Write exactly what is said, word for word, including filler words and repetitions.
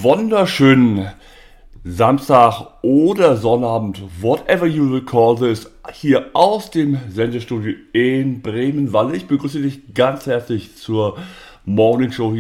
wunderschönen Samstag oder Sonnabend, whatever you will call this, hier aus dem Sendestudio in Bremen, weil ich begrüße dich ganz herzlich zur Morning Show hier